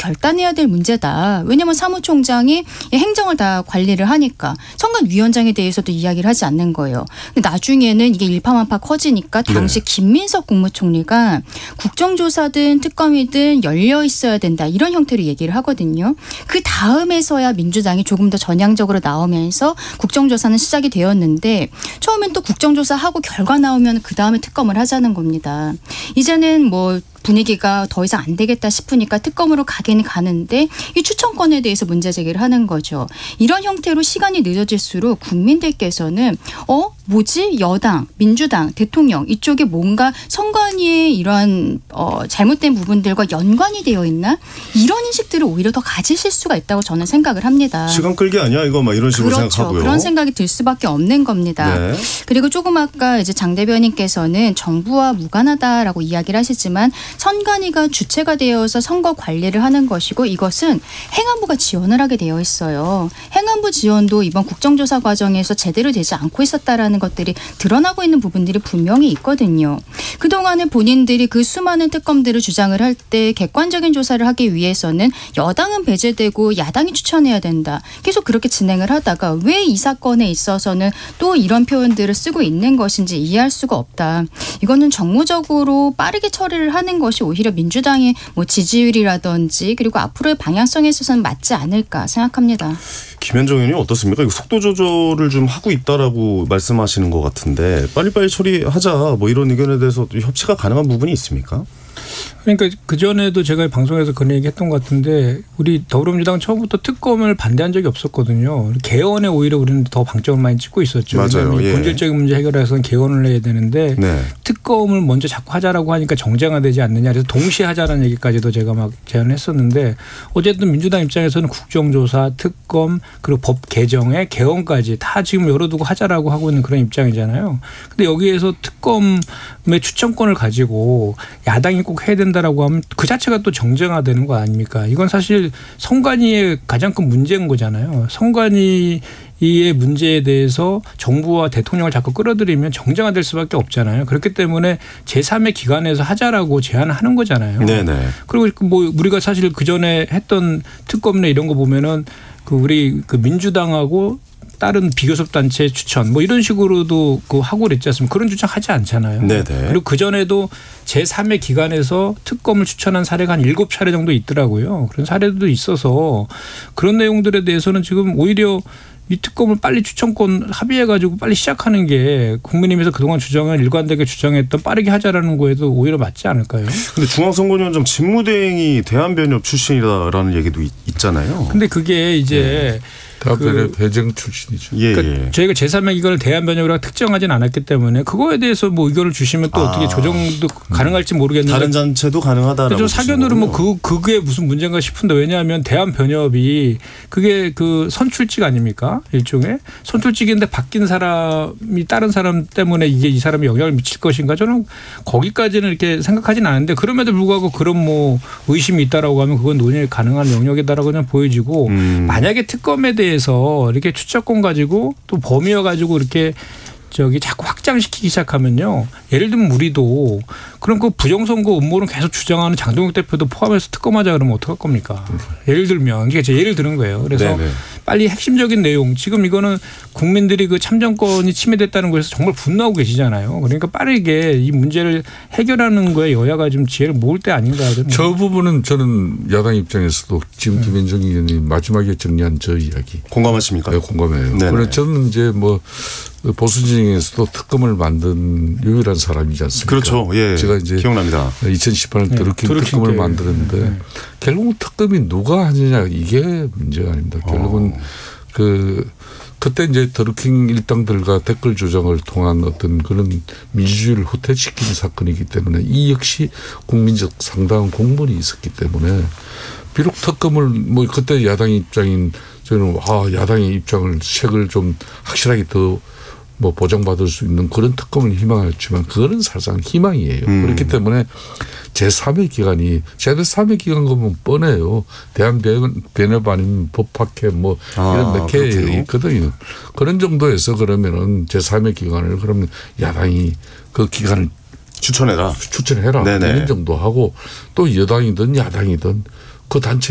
결단해야 될 문제다. 왜냐하면 사무총장이 행정을 다 관리를 하니까 선관위원장에 대해서도 이야기를 하지 않는 거예요. 근데 나중에는 이게 일파만파 커지니까 당시 김민석 국무총리가 국정조사든 특검이든 열려 있어야 된다. 이런 형태로 얘기를 하거든요. 그 다음에서야 민주당이 조금 더 전향적으로 나오면서 국정조사는 시작이 되었는데 처음엔 또 국정조사하고 결과 나오면 그 다음에 특검을 하자는 겁니다. 이제는 뭐 분위기가 더 이상 안 되겠다 싶으니까 특검으로 가긴 가는데 이 추천권에 대해서 문제 제기를 하는 거죠. 이런 형태로 시간이 늦어질수록 국민들께서는 뭐지? 여당, 민주당, 대통령 이쪽에 뭔가 선관위의 이러한 잘못된 부분들과 연관이 되어 있나? 이런 인식들을 오히려 더 가지실 수가 있다고 저는 생각을 합니다. 시간 끌기 아니야 이거 막 이런 식으로 그렇죠. 생각하고요. 그런 생각이 들 수밖에 없는 겁니다. 네. 그리고 조금 아까 이제 장 대변인께서는 정부와 무관하다라고 이야기를 하시지만 선관위가 주체가 되어서 선거 관리를 하는 것이고 이것은 행안부가 지원을 하게 되어 있어요. 행안부 지원도 이번 국정조사 과정에서 제대로 되지 않고 있었다라는 것들이 드러나고 있는 부분들이 분명히 있거든요. 그동안에 본인들이 그 수많은 특검들을 주장을 할 때 객관적인 조사를 하기 위해서는 여당은 배제되고 야당이 추천해야 된다. 계속 그렇게 진행을 하다가 왜 이 사건에 있어서는 또 이런 표현들을 쓰고 있는 것인지 이해할 수가 없다. 이거는 정무적으로 빠르게 처리를 하는 것이 오히려 민주당의 뭐 지지율이라든지 그리고 앞으로의 방향성에 있어서는 맞지 않을까 생각합니다. 김현정 의원님 어떻습니까? 이거 속도 조절을 좀 하고 있다라고 말씀하시는 것 같은데 빨리빨리 처리하자 뭐 이런 의견에 대해서 협치가 가능한 부분이 있습니까? 그러니까 그전에도 제가 방송에서 그런 얘기 했던 것 같은데 우리 더불어민주당은 처음부터 특검을 반대한 적이 없었거든요. 개헌에 오히려 우리는 더 방점을 많이 찍고 있었죠. 맞아요. 예. 본질적인 문제 해결해서는 개헌을 해야 되는데 특검을 먼저 자꾸 하자라고 하니까 정쟁화되지 않느냐. 그래서 동시에 하자라는 얘기까지도 제가 막 제안했었는데 어쨌든 민주당 입장에서는 국정조사, 특검 그리고 법 개정에 개헌까지 다 지금 열어두고 하자라고 하고 있는 그런 입장이잖아요. 근데 여기에서 특검의 추천권을 가지고 야당이 꼭 해야 된다라고 하면 그 자체가 또 정쟁화되는 거 아닙니까? 이건 사실 선관위의 가장 큰 문제인 거잖아요. 선관위의 문제에 대해서 정부와 대통령을 자꾸 끌어들이면 정쟁화될 수밖에 없잖아요. 그렇기 때문에 제3의 기관에서 하자라고 제안을 하는 거잖아요. 네네. 그리고 뭐 우리가 사실 그 전에 했던 특검이나 이런 거 보면은 그 우리 그 민주당하고 다른 비교섭 단체 추천 뭐 이런 식으로도 그 하고 그랬지 않습니까? 그런 주장 하지 않잖아요. 네네. 그리고 그 전에도 제3의 기관에서 특검을 추천한 사례가 한 7차례 정도 있더라고요. 그런 사례도 있어서 그런 내용들에 대해서는 지금 오히려 이 특검을 빨리 추천권 합의해가지고 빨리 시작하는 게 국민의힘에서 그동안 주장을 일관되게 주장했던 빠르게 하자라는 거에도 오히려 맞지 않을까요? 그런데 중앙선관위원장 직무대행이 대한변협 출신이라는 얘기도 있잖아요. 근데 그게 이제 대한변협 배정 출신이죠. 그러니까 저희가 제3의 기관을 대한변협이라고 특정하진 않았기 때문에 그거에 대해서 뭐 의견을 주시면 또 어떻게 조정도 가능할지 모르겠는데 다른 단체도 가능하다라고. 사견으로 뭐 그게 무슨 문제인가 싶은데 왜냐하면 대한변협이 그게 그 선출직 아닙니까? 일종의 선출직인데 바뀐 사람이 다른 사람 때문에 이게 이 사람이 영향을 미칠 것인가 저는 거기까지는 이렇게 생각하진 않은데 그럼에도 불구하고 그런 뭐 의심이 있다라고 하면 그건 논의 가능한 영역이다라고 그냥 보여지고 만약에 특검에 대해서 이렇게 추천권 가지고 또 범위여 가지고 이렇게 자꾸 확장시키기 시작하면요. 예를 들면 우리도 그럼 그 부정선거 음모를 계속 주장하는 장동혁 대표도 포함해서 특검하자 그러면 어떡할 겁니까? 예를 들면 이게 제 예를 드는 거예요. 그래서 빨리 핵심적인 내용 지금 이거는 국민들이 그 참정권이 침해됐다는 거에서 정말 분노하고 계시잖아요. 그러니까 빠르게 이 문제를 해결하는 거에 여야가 좀 지혜를 모을 때 아닌가. 저 부분은 저는 야당 입장에서도 지금 김현정 의원이 마지막에 정리한 저 이야기. 공감하십니까? 네, 공감해요. 그래서 저는 이제 뭐 보수 진영에서도 특검을 만든 유일한 사람이지 않습니까? 그렇죠. 예. 제가 이제 기억납니다. 2018년 드루킹 특검을 만들었는데 결국은 특검이 누가 하느냐 이게 문제가 아닙니다. 결국은 그때 이제 드루킹 일당들과 댓글 조정을 통한 어떤 그런 민주주의를 후퇴시키는 사건이기 때문에 이 역시 국민적 상당한 공분이 있었기 때문에 비록 특검을 뭐 그때 야당 입장인 저는 야당의 입장을 색을 좀 확실하게 더 뭐 보장받을 수 있는 그런 특검을 희망했지만 그거는 사실상 희망이에요. 그렇기 때문에 제3의 기관이 제3의 기관 보면 뻔해요. 대한변협 아니면 법학회 뭐 이런 몇 개 있거든요. 그런 정도에서 그러면은 제3의 기관을 그러면 야당이 그 기관을 추천해라. 이런 정도 하고 또 여당이든 야당이든 그 단체